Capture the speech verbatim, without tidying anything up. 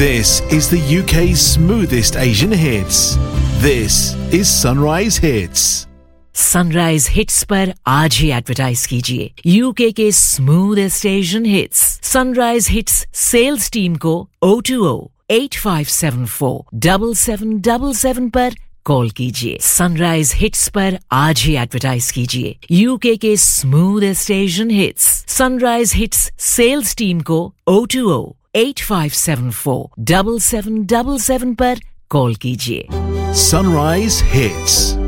This is the U K's smoothest Asian hits. This is Sunrise Hits. Sunrise Hits पर आज ही advertise कीजिए UK के smoothest Asian hits sunrise hits sales team को oh two oh eight five seven four seven seven seven seven पर call कीजिए sunrise hits पर आज ही advertise कीजिए यूके के smoothest Asian hits sunrise hits sales team को oh two oh eight five seven four seven seven seven seven पर call कीजिए Sunrise Hits.